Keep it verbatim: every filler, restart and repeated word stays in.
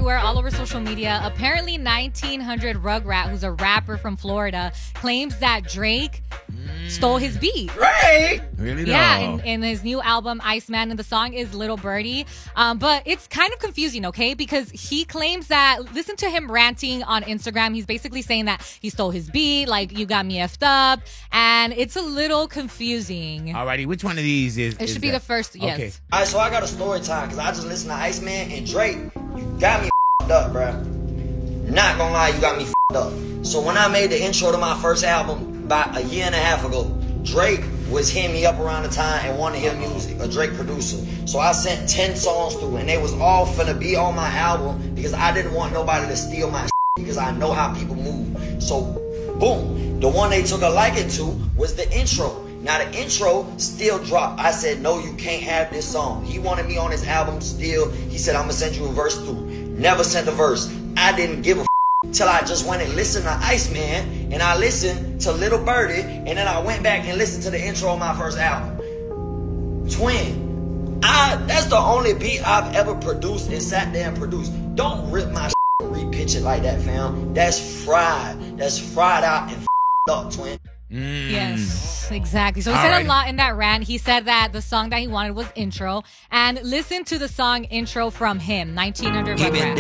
everywhere, all over social media. Apparently, nineteen hundred Rugrat, who's a rapper from Florida, claims that Drake stole his beat. Drake? Really? Yeah, in, in his new album, Iceman, and the song is Little Birdie. Um, but it's kind of confusing, okay? Because he claims that, listen to him ranting on Instagram. He's basically saying that he stole his beat, like, you got me effed up. And it's a little confusing. Alrighty, which one of these is It is should be that? the first, yes. Okay. All right, so I got a story time because I just listened to Iceman and Drake. You got me f***ed up, bruh. Not gonna lie, you got me f***ed up. So when I made the intro to my first album about a year and a half ago, Drake was hitting me up around the time and wanted to hear music, a Drake producer. So I sent ten songs through and they was all finna be on my album because I didn't want nobody to steal my shit because I know how people move. So boom, the one they took a liking to was the intro. Now the intro still dropped. I said, no, you can't have this song. He wanted me on his album still. He said, I'm gonna send you a verse through. Never sent a verse. I didn't give a f till I just went and listened to Iceman, and I listened to Little Birdie, and then I went back and listened to the intro of my first album. Twin, I that's the only beat I've ever produced and sat there and produced. Don't rip my shit and repitch it like that, fam. That's fried. That's fried out and f***ed up, twin. Mm. Yes, exactly. So he All said right. a lot in that rant. He said that the song that he wanted was intro. And listen to the song intro from him, nineteen hundred He been Rugrat.